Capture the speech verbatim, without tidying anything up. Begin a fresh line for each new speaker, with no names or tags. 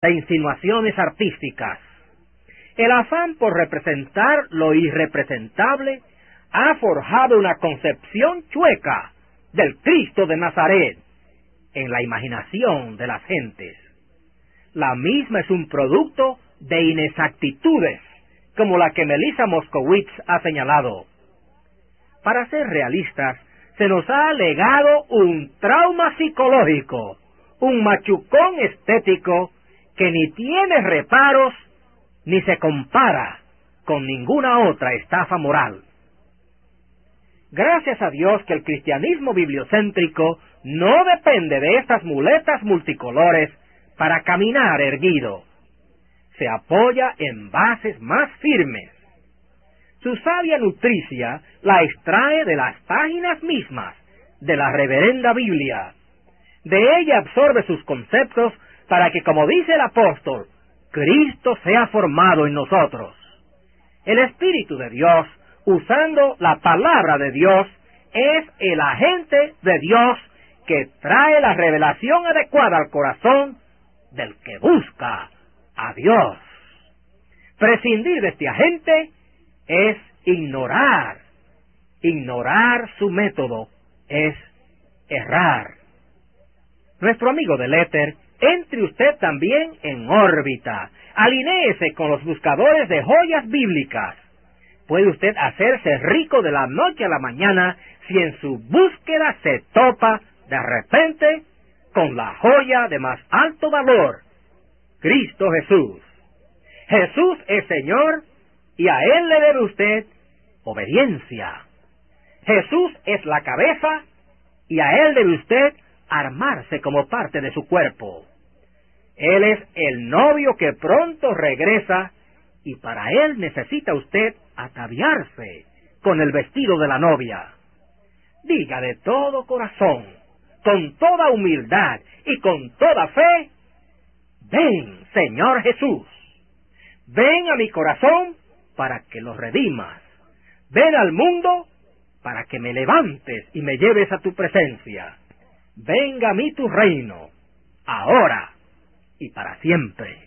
de insinuaciones artísticas. El afán por representar lo irrepresentable ha forjado una concepción chueca del Cristo de Nazaret en la imaginación de las gentes. La misma es un producto de inexactitudes, como la que Melissa Moskowitz ha señalado. Para ser realistas, se nos ha legado un trauma psicológico, un machucón estético que ni tiene reparos ni se compara con ninguna otra estafa moral. Gracias a Dios que el cristianismo bibliocéntrico no depende de estas muletas multicolores para caminar erguido. Se apoya en bases más firmes. Su sabia nutricia la extrae de las páginas mismas de la reverenda Biblia. De ella absorbe sus conceptos para que, como dice el apóstol, Cristo sea formado en nosotros. El Espíritu de Dios, usando la palabra de Dios, es el agente de Dios que trae la revelación adecuada al corazón del que busca a Dios. Prescindir de este agente es ignorar. Ignorar su método es errar. Nuestro amigo del éter, entre usted también en órbita. Alinéese con los buscadores de joyas bíblicas. Puede usted hacerse rico de la noche a la mañana si en su búsqueda se topa de repente con la joya de más alto valor, Cristo Jesús. Jesús es Señor y a Él le debe usted obediencia. Jesús es la cabeza y a Él debe usted armarse como parte de su cuerpo. Él es el novio que pronto regresa y para Él necesita usted ataviarse con el vestido de la novia. Diga de todo corazón, con toda humildad y con toda fe: ven, Señor Jesús, ven a mi corazón para que lo redimas. Ven al mundo para que me levantes y me lleves a tu presencia. Venga a mí tu reino, ahora y para siempre.